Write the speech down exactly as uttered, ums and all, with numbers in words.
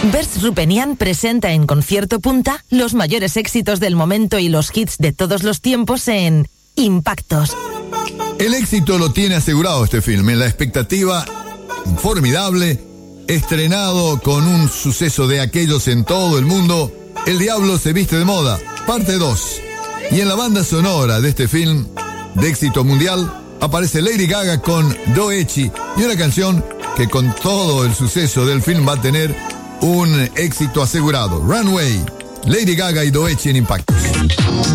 Bers Rupenian presenta en Concierto Punta los mayores éxitos del momento y los hits de todos los tiempos en Impactos. El éxito lo tiene asegurado este filme, la expectativa formidable, estrenado con un suceso de aquellos en todo el mundo, El Diablo se viste de moda, parte dos. Y en la banda sonora de este film de éxito mundial aparece Lady Gaga con Doechi y una canción que con todo el suceso del film va a tener un éxito asegurado. Runway, Lady Gaga y Doechi en Impactos.